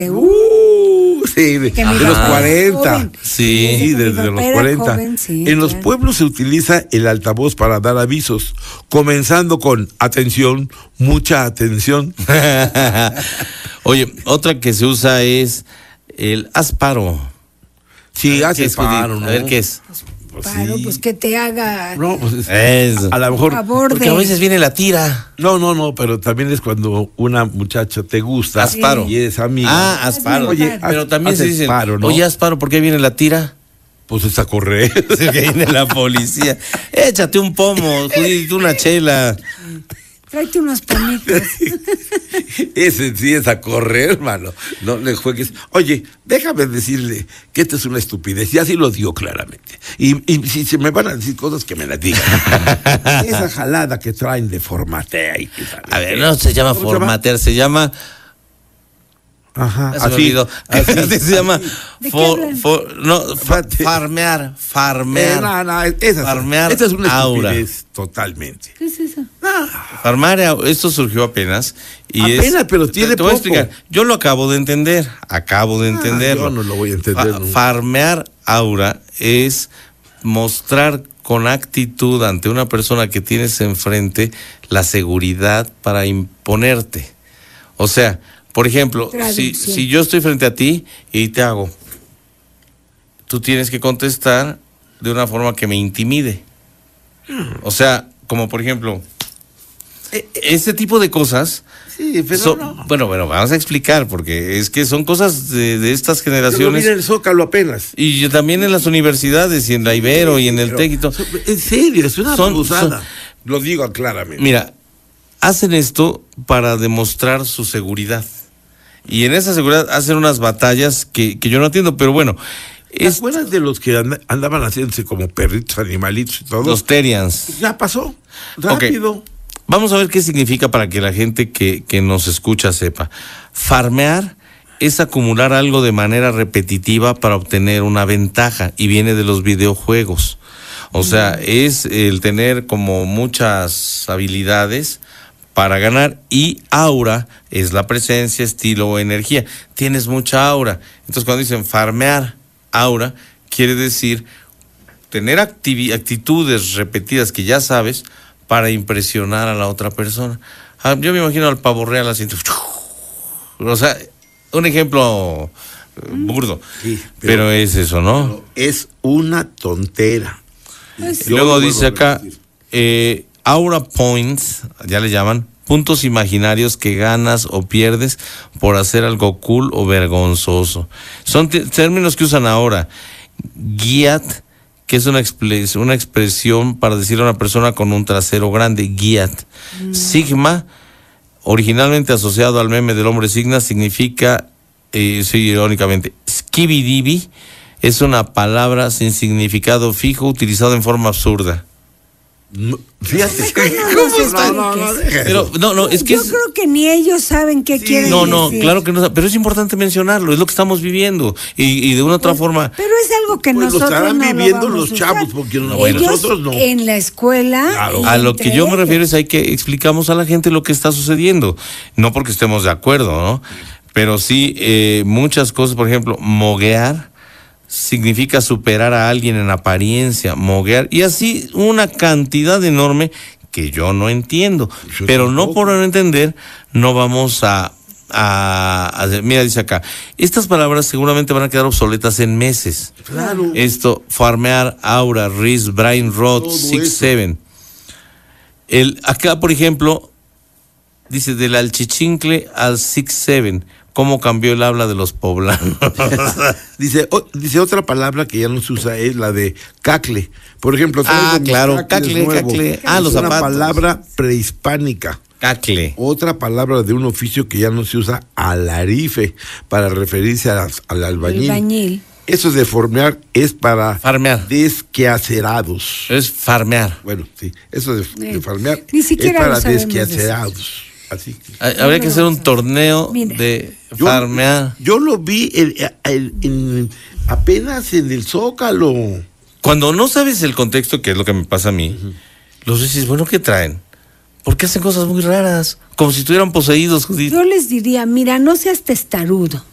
Sí, de los 40. Sí, desde los 40. Joven, sí, en los pueblos se utiliza el altavoz para dar avisos, comenzando con atención, mucha atención. Oye, otra que se usa es el haz paro. Sí, hace paro, ¿no? A ver, ¿qué es? Paro, sí. pues que te haga No, pues Eso. a lo mejor. favor Porque a veces viene la tira. No, pero también es cuando una muchacha te gusta. Haz paro. Y es amiga. Ah, haz paro. Oye, pero también se haces dice, paro, ¿no? oye, haz paro, ¿por qué viene la tira? Pues es a correr. Que viene la policía. Échate un pomo, tú una chela. Tráete unos panitos. Ese sí es a correr, hermano. No le juegues. Oye, déjame decirle que esto es una estupidez. Y así lo digo claramente. Y si se me van a decir cosas, que me las digan. Esa jalada que traen de formatea y que tal. A ver, no se llama ¿Cómo se llama? formatear, se llama... Ajá, Se me olvidó. así. Se llama ¿De qué hablan? farmear. Esa es una aura. estupidez totalmente. ¿Qué es eso? Farmear, esto surgió apenas. Y Apenas, pero tiene te voy a poco. explicar. Yo lo acabo de entender. Entenderlo. Yo no lo voy a entender nunca. Farmear aura es mostrar con actitud ante una persona que tienes enfrente la seguridad para imponerte. O sea, por ejemplo, si yo estoy frente a ti y te hago, tú tienes que contestar de una forma que me intimide. O sea, como por ejemplo, ese tipo de cosas. Sí, pero no. Bueno, vamos a explicar, porque es que son cosas de estas Yo lo generaciones. vi en el Zócalo apenas. Y yo también en las universidades, y en la Ibero, y en el TEC y todo. En serio, es una Son- abusada. Lo digo claramente. Mira, hacen esto para demostrar su seguridad. Y en esa seguridad hacen unas batallas que yo no entiendo, pero bueno. ¿Te acuerdas de los que andaban haciéndose como perritos, animalitos y todo? Los Terians. Ya pasó. Rápido. Vamos a ver qué significa para que la gente que nos escucha sepa. Farmear es acumular algo de manera repetitiva para obtener una ventaja, y viene de los videojuegos. O sea, es el tener como muchas habilidades para ganar, y aura es la presencia, estilo o energía. Tienes mucha aura. Entonces cuando dicen farmear aura, quiere decir tener actitudes repetidas que ya sabes para impresionar a la otra persona. Yo me imagino al pavo real así. O sea, un ejemplo burdo. Sí, pero es eso, ¿no? Es una tontera. Pues, Y luego Yo lo dice vuelvo a acá, repetir. aura points, ya le llaman, puntos imaginarios que ganas o pierdes por hacer algo cool o vergonzoso. Son términos que usan ahora. Guiat, que es una expresión para decirle a una persona con un trasero grande, guiat. Sigma, originalmente asociado al meme del hombre signa, significa, sí, irónicamente, skibidibi, es una palabra sin significado fijo utilizada en forma absurda. Fíjate. Pero no, es que yo creo que ni ellos saben qué quieren no, decir. claro que no, pero es importante mencionarlo, es lo que estamos viviendo, y de una otra forma. Pero es algo que Pues lo nosotros estarán no lo viviendo vamos los a usar. chavos, porque Ellos nosotros no. en la escuela. Claro. y A lo que entre yo me ellos. refiero es hay que explicamos a la gente lo que está sucediendo, no porque estemos de acuerdo, ¿no? Pero sí, muchas cosas, por ejemplo, moguear significa superar a alguien en apariencia, moguear, y así una cantidad enorme que yo no entiendo, Yo pero no tampoco. por no entender, no vamos a mira, dice acá, estas palabras seguramente van a quedar obsoletas en meses. Claro. Esto, farmear, aura, Riz, brain rot, Todo 6-7. Acá, por ejemplo, dice del alchichincle al 6-7, cómo cambió el habla de los poblanos. Dice otra palabra que ya no se usa, es la de cacle. Por ejemplo, traigo mis claro, cacles nuevos. cacle. Es Los una zapatos. palabra prehispánica. Cacle. Otra palabra de un oficio que ya no se usa, alarife, para referirse al albañil. Albañil. Eso de formear es para Farmear. desquacerados. Es farmear. Bueno, sí, eso de farmear Ni es siquiera para lo sabemos desquacerados. Así. Habría que hacer un torneo Mira. de Yo- farmear. Yo lo vi apenas en el Zócalo. Cuando no sabes el contexto, que es lo que me pasa a mí, los dices, bueno, ¿qué traen? Porque hacen cosas muy raras, como si estuvieran poseídos, Judith. Yo les diría, mira, no seas testarudo.